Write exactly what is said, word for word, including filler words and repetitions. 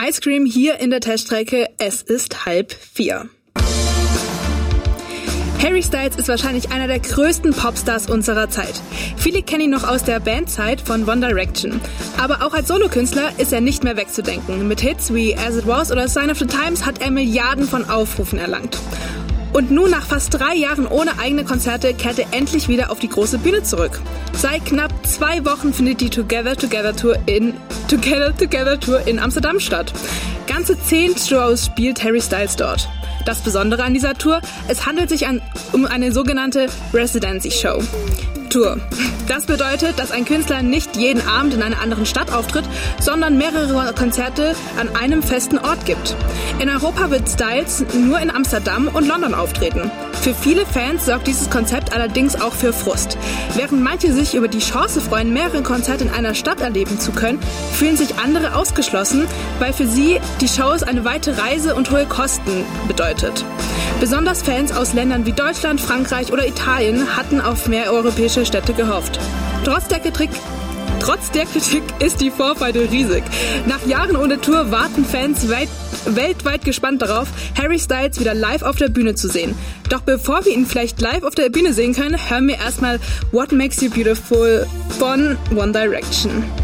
Ice Cream hier in der Teststrecke. Es ist halb vier. Harry Styles ist wahrscheinlich einer der größten Popstars unserer Zeit. Viele kennen ihn noch aus der Bandzeit von One Direction. Aber auch als Solokünstler ist er nicht mehr wegzudenken. Mit Hits wie As It Was oder Sign of the Times hat er Milliarden von Aufrufen erlangt. Und nun nach fast drei Jahren ohne eigene Konzerte kehrt er endlich wieder auf die große Bühne zurück. Seit knapp zwei Wochen findet die Together Together Tour in Together Together Tour in Amsterdam statt. Ganze zehn Shows spielt Harry Styles dort. Das Besondere an dieser Tour, es handelt sich an, um eine sogenannte Residency Show. Tour. Das bedeutet, dass ein Künstler nicht jeden Abend in einer anderen Stadt auftritt, sondern mehrere Konzerte an einem festen Ort gibt. In Europa wird Styles nur in Amsterdam und London auftreten. Für viele Fans sorgt dieses Konzept allerdings auch für Frust. Während manche sich über die Chance freuen, mehrere Konzerte in einer Stadt erleben zu können, fühlen sich andere ausgeschlossen, weil für sie die Shows eine weite Reise und hohe Kosten bedeutet. Besonders Fans aus Ländern wie Deutschland, Frankreich oder Italien hatten auf mehr europäische Städte gehofft. Trotz der Kritik, trotz der Kritik ist die Vorfreude riesig. Nach Jahren ohne Tour warten Fans weit, weltweit gespannt darauf, Harry Styles wieder live auf der Bühne zu sehen. Doch bevor wir ihn vielleicht live auf der Bühne sehen können, hören wir erstmal What Makes You Beautiful von One Direction.